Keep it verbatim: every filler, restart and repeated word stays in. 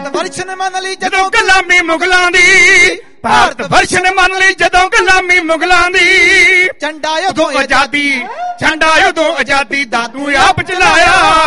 ਭਾਰਤ ਵਰਸ਼ ਨੇ ਮੰਨ ਲਈ ਜਦੋਂ ਗੁਲਾਮੀ ਮੁਗਲਾਂ ਦੀ, ਭਾਰਤ ਵਰਸ਼ ਨੇ ਮੰਨ ਲਈ ਜਦੋਂ ਗੁਲਾਮੀ ਮੁਗਲਾਂ ਦੀ। ਝੰਡਾ ਉਦੋਂ ਆਜ਼ਾਦੀ, ਝੰਡਾ ਉਦੋਂ ਆਜ਼ਾਦੀ ਦਾਦੂ ਆਪ ਚਲਾਇਆ।